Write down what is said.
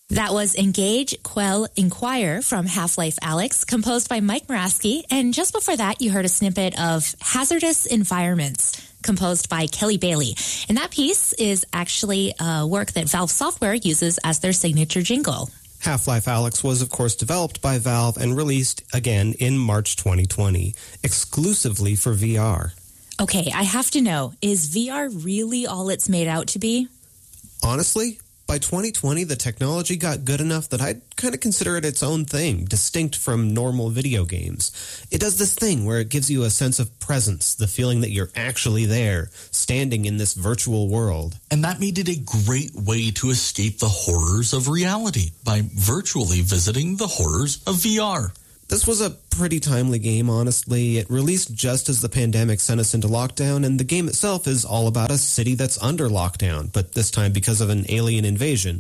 That was Engage, Quell, Inquire from Half-Life Alyx, composed by Mike Moraski. And just before that, you heard a snippet of Hazardous Environments, composed by Kelly Bailey. And that piece is actually a work that Valve Software uses as their signature jingle. Half-Life Alyx was, of course, developed by Valve and released again in March 2020, exclusively for VR. Okay, I have to know, is VR really all it's made out to be? Honestly, by 2020, the technology got good enough that I'd kind of consider it its own thing, distinct from normal video games. It does this thing where it gives you a sense of presence, the feeling that you're actually there, standing in this virtual world. And that made it a great way to escape the horrors of reality by virtually visiting the horrors of VR. This was a pretty timely game, honestly. It released just as the pandemic sent us into lockdown, and the game itself is all about a city that's under lockdown, but this time because of an alien invasion.